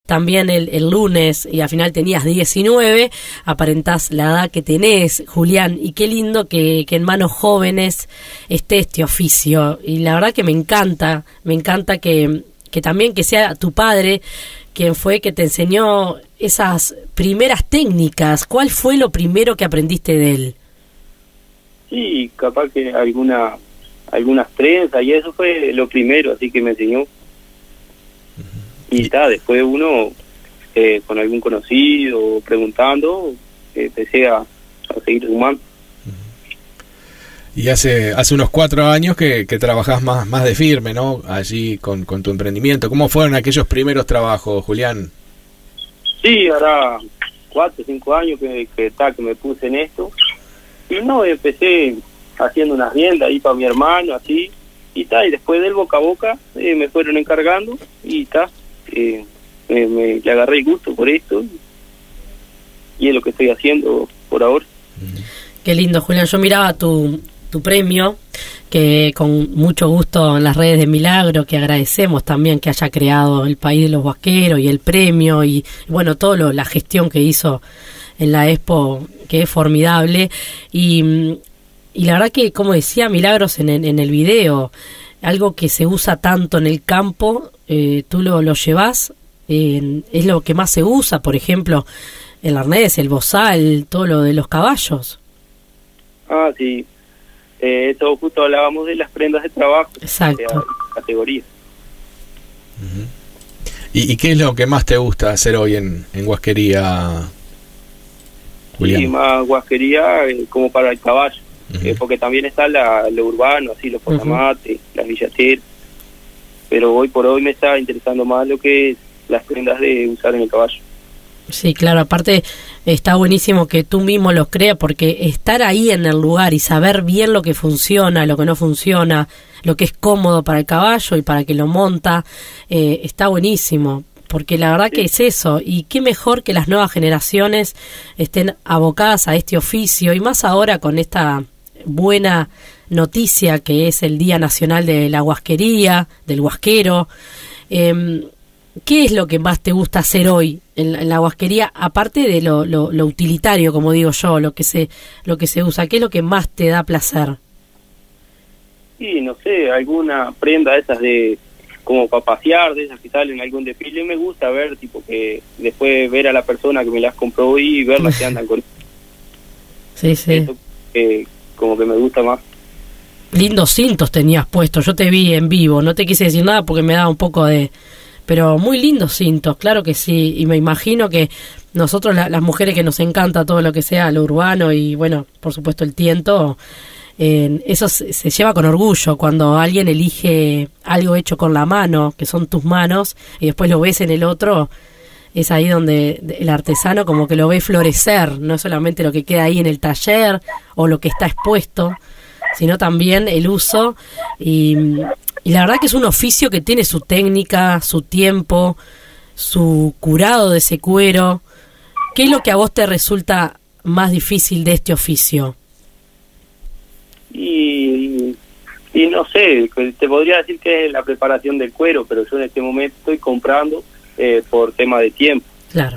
también el lunes y al final tenías 19, aparentás la edad que tenés, Julián, y qué lindo que en manos jóvenes esté este oficio, y la verdad que me encanta que también que sea tu padre quien fue que te enseñó esas primeras técnicas. ¿Cuál fue lo primero que aprendiste de él? Sí, capaz que algunas trenzas y eso fue lo primero, así que me enseñó. Y después uno, con algún conocido, preguntando, empecé a seguir sumando. Y hace unos 4 años que trabajás más de firme, ¿no? Allí con tu emprendimiento. ¿Cómo fueron aquellos primeros trabajos, Julián? Sí, ahora 4 o 5 años que me puse en esto. Y empecé haciendo unas riendas ahí para mi hermano, así, y después del boca a boca me fueron encargando, y le agarré el gusto por esto, y es lo que estoy haciendo por ahora. Qué lindo, Julián. Yo miraba tu premio, que con mucho gusto en las redes de Milagro, que agradecemos también que haya creado el País de los Huasqueros y el premio, y bueno, la gestión que hizo en la Expo, que es formidable, y la verdad que, como decía Milagros en el video, algo que se usa tanto en el campo, tú lo llevas, es lo que más se usa, por ejemplo, el arnés, el bozal, todo lo de los caballos. Ah, sí. Eso justo hablábamos de las prendas de trabajo. Exacto. De categoría. ¿Y qué es lo que más te gusta hacer hoy en Huasquería, Julián? Sí, más huasquería como para el caballo. Porque también está lo urbano, así los portamates, las villateras. Pero hoy por hoy me está interesando más lo que es las prendas de usar en el caballo. Sí, claro, aparte está buenísimo que tú mismo los creas, porque estar ahí en el lugar y saber bien lo que funciona, lo que no funciona, lo que es cómodo para el caballo y para que lo monta, está buenísimo, porque la verdad que es eso, y qué mejor que las nuevas generaciones estén abocadas a este oficio, y más ahora con esta buena noticia que es el Día Nacional de la Huasquería, del Huasquero. ¿Qué es lo que más te gusta hacer hoy en la huasquería, aparte de lo utilitario, como digo yo, lo que se usa? ¿Qué es lo que más te da placer? Sí, no sé, alguna prenda de esas de como para pasear, de esas que salen en algún desfile, me gusta ver, tipo que después ver a la persona que me las compró y verlas que andan con... Sí, sí. Eso, como que me gusta más. Lindos cintos tenías puestos, yo te vi en vivo, no te quise decir nada porque me daba un poco de... Pero muy lindos cintos, claro que sí, y me imagino que nosotros las mujeres que nos encanta todo lo que sea lo urbano y bueno, por supuesto el tiento, eso se lleva con orgullo cuando alguien elige algo hecho con la mano, que son tus manos, y después lo ves en el otro, es ahí donde el artesano como que lo ve florecer, no solamente lo que queda ahí en el taller o lo que está expuesto, sino también el uso, y la verdad que es un oficio que tiene su técnica, su tiempo, su curado de ese cuero. ¿Qué es lo que a vos te resulta más difícil de este oficio? Y no sé, te podría decir que es la preparación del cuero, pero yo en este momento estoy comprando por tema de tiempo. Claro.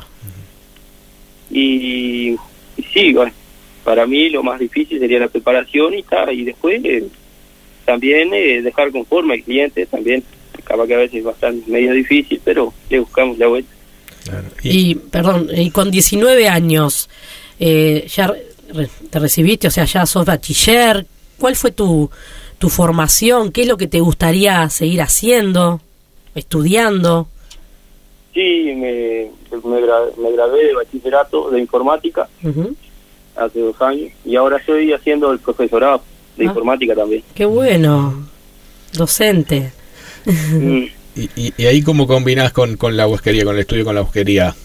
Y sí, bueno, para mí lo más difícil sería la preparación y después también dejar conforme al cliente, también capaz que a veces es bastante medio difícil, pero le buscamos la vuelta. Claro. Y con 19 años ya te recibiste, o sea, ya sos bachiller. ¿Cuál fue tu formación? ¿Qué es lo que te gustaría seguir haciendo, estudiando? Sí, me gradué de bachillerato de informática hace 2 años y ahora estoy haciendo el profesorado de informática también. Qué bueno, docente. ¿Y ahí cómo combinás con la huasquería, con el estudio con la huasquería?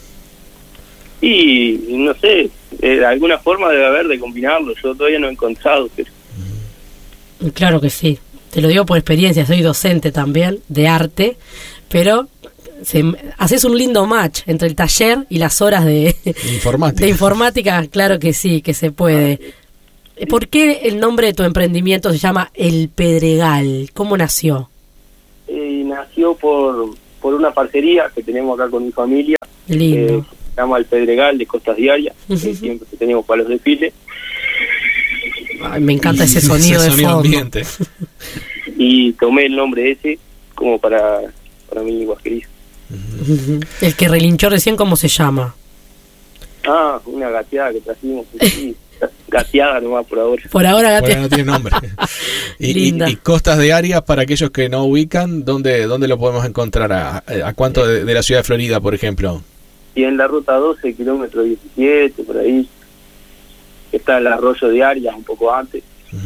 Y no sé, de alguna forma debe haber de combinarlo, yo todavía no he encontrado, pero... Claro que sí, te lo digo por experiencia, soy docente también de arte, pero haces un lindo match entre el taller y las horas de informática, claro que sí, que se puede. ¿Por qué el nombre de tu emprendimiento se llama El Pedregal? ¿Cómo nació? Nació por por una parcería que tenemos acá con mi familia. Lindo. Se llama El Pedregal de Costas Diarias. Siempre que tenemos para los desfiles. Ay, me encanta ese sonido de fondo. Ambiente. Y tomé el nombre ese como para mi guasquerizo. El que relinchó recién, ¿cómo se llama? Una gateada que trajimos. Sí, gateada nomás por ahora. Por ahora Bueno, no tiene nombre. y Costas de Arias, para aquellos que no ubican, ¿dónde lo podemos encontrar? ¿A cuánto de la ciudad de Florida, por ejemplo? Y en la ruta 12, kilómetro 17, por ahí. Está el arroyo de Arias, un poco antes.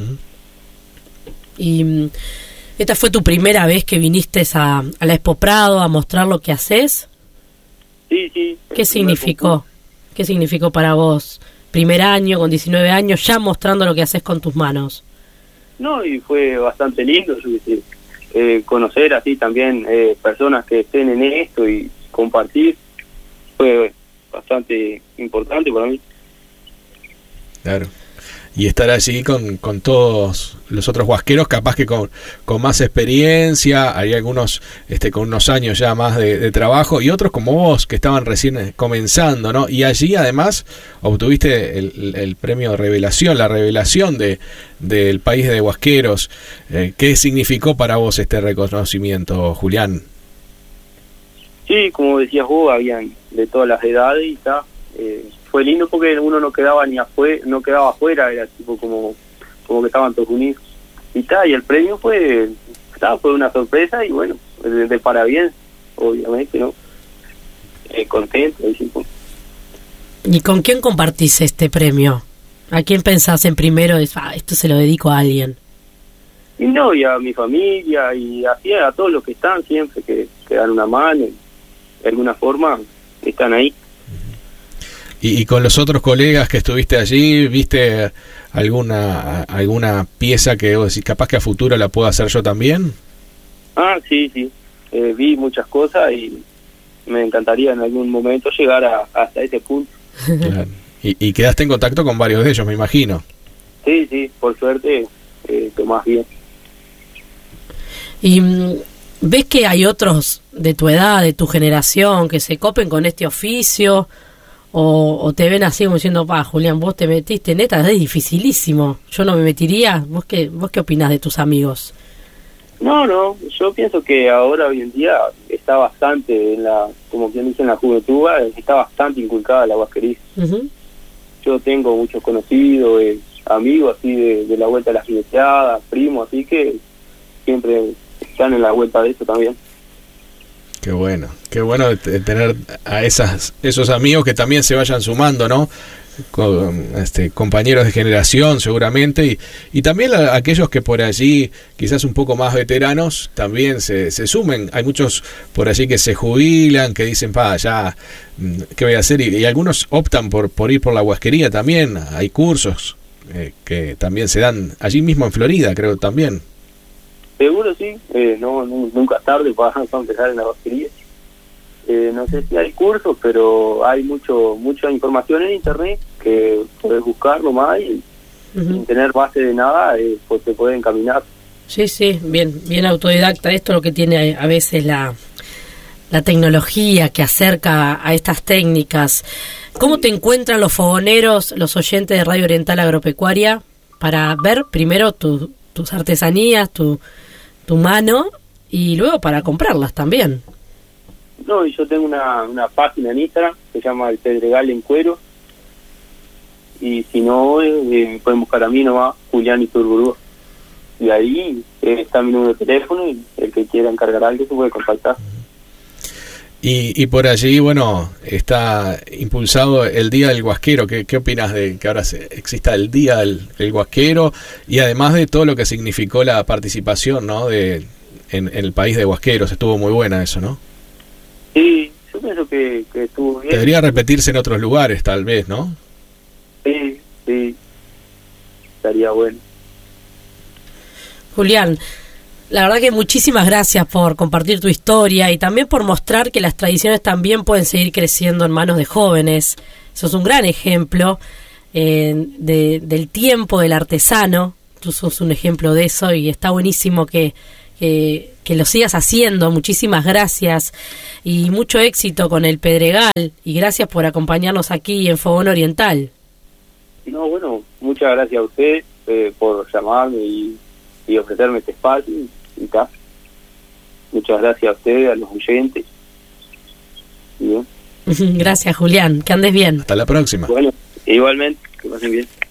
¿Y esta fue tu primera vez que viniste a la Expo Prado a mostrar lo que haces? Sí. ¿Qué significó? ¿Qué significó para vos? Primer año, con 19 años, ya mostrando lo que haces con tus manos. No, y fue bastante lindo, conocer así también personas que estén en esto y compartir. Fue bastante importante para mí. Claro. Y estar allí con todos los otros huasqueros, capaz que con más experiencia, hay algunos con unos años ya más de trabajo, y otros como vos, que estaban recién comenzando, ¿no? Y allí además obtuviste el premio Revelación, la revelación del país de huasqueros. ¿Qué significó para vos este reconocimiento, Julián? Sí, como decías vos, habían de todas las edades y está. Fue lindo porque uno no quedaba afuera, era tipo como que estaban todos unidos. Y el premio fue una sorpresa y bueno, de parabén, obviamente, ¿no? Contento. ¿Y con quién compartís este premio? ¿A quién pensás en primero? Esto se lo dedico a alguien. Y no, y a mi familia, y así a todos los que están siempre, que dan una mano, de alguna forma están ahí. Y con los otros colegas que estuviste allí, ¿viste alguna pieza que vos decís, capaz que a futuro la puedo hacer yo también? Sí. Vi muchas cosas y me encantaría en algún momento llegar hasta ese punto. Claro. Y quedaste en contacto con varios de ellos, me imagino. Sí, por suerte, tomás bien. ¿Y ves que hay otros de tu edad, de tu generación, que se copen con este oficio? ¿O te ven así como diciendo, Julián, vos te metiste, neta, es dificilísimo, yo no me metiría? ¿Vos qué opinás de tus amigos? No, yo pienso que ahora, hoy en día, está bastante, como quien dice, en la juventud, está bastante inculcada la huasquería. Yo tengo muchos conocidos, amigos así de la vuelta de las jineteadas, primos, así que siempre están en la vuelta de eso también. Qué bueno tener a esos amigos que también se vayan sumando, ¿no? Compañeros de generación seguramente, y también aquellos que por allí quizás un poco más veteranos también se sumen. Hay muchos por allí que se jubilan, que dicen, ya, ¿qué voy a hacer? Y algunos optan por ir por la huasquería también. Hay cursos que también se dan allí mismo en Florida, creo también. Seguro sí, nunca es tarde para empezar en la huasquería. No sé si hay cursos, pero hay mucha información en internet que puedes buscar nomás y sin tener base de nada, pues te pueden encaminar. Sí, bien autodidacta. Esto es lo que tiene a veces la tecnología que acerca a estas técnicas. ¿Cómo te encuentran los fogoneros, los oyentes de Radio Oriental Agropecuaria, para ver primero tus artesanías, tu mano, y luego para comprarlas también? No, y yo tengo una página en Instagram que se llama El Pedregal en Cuero, y si no, pueden buscar a mí nomás, Julián Iturburu, y ahí está mi número de teléfono, y el que quiera encargar algo se puede contactar. Y por allí, bueno, está impulsado el Día del Huasquero. ¿Qué opinas de que ahora exista el Día del Huasquero, y además de todo lo que significó la participación, ¿no? en el país de huasqueros? Estuvo muy buena eso, ¿no? Sí, yo pienso que estuvo bien. Debería repetirse en otros lugares, tal vez, ¿no? Sí, estaría bueno. Julián, la verdad que muchísimas gracias por compartir tu historia y también por mostrar que las tradiciones también pueden seguir creciendo en manos de jóvenes. Sos un gran ejemplo del tiempo del artesano. Tú sos un ejemplo de eso, y está buenísimo que que lo sigas haciendo. Muchísimas gracias y mucho éxito con el Pedregal, y gracias por acompañarnos aquí en Fogón Oriental. No, bueno, muchas gracias a usted por llamarme y ofrecerme este espacio y tal. Muchas gracias a usted, a los oyentes. Bien. Gracias, Julián, que andes bien. Hasta la próxima. Bueno, igualmente, que pasen bien.